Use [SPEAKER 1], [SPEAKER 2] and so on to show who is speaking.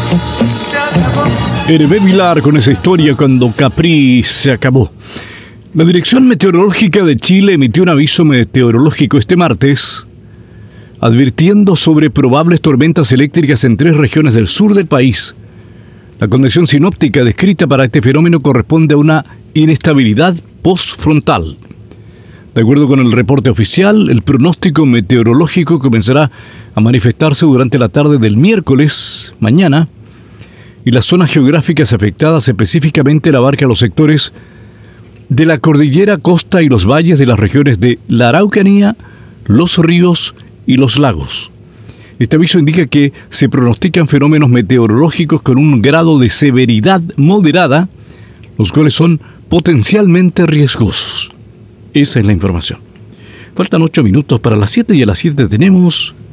[SPEAKER 1] Hervé Vilar con esa historia cuando Capri se acabó. La Dirección Meteorológica de Chile emitió un aviso meteorológico este martes, advirtiendo sobre probables tormentas eléctricas en 3 regiones del sur del país. La condición sinóptica descrita para este fenómeno corresponde a una inestabilidad postfrontal. De acuerdo con el reporte oficial, el pronóstico meteorológico comenzará a manifestarse durante la tarde del miércoles, mañana, y las zonas geográficas afectadas específicamente la abarca los sectores de la cordillera, costa y los valles de las regiones de la Araucanía, los ríos y los lagos. Este aviso indica que se pronostican fenómenos meteorológicos con un grado de severidad moderada, los cuales son potencialmente riesgosos. Esa es la información. Faltan 8 minutos para las 7 y a las 7 tenemos